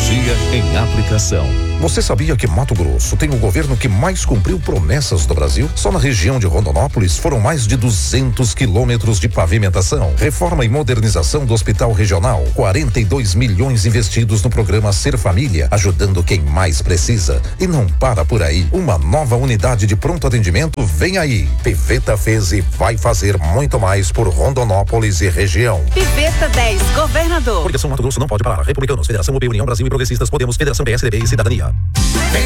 Tecnologia em aplicação. Você sabia que Mato Grosso tem o governo que mais cumpriu promessas do Brasil? Só na região de Rondonópolis foram mais de 200 quilômetros de pavimentação, reforma e modernização do Hospital Regional, 42 milhões investidos no programa Ser Família, ajudando quem mais precisa. E não para por aí. Uma nova unidade de pronto atendimento vem aí. Piveta fez e vai fazer muito mais por Rondonópolis e região. Piveta 10, governador. Coligação Mato Grosso não pode parar. Republicanos, Federação UP, União Brasil e Progressistas, Podemos, Federação PSDB e Cidadania.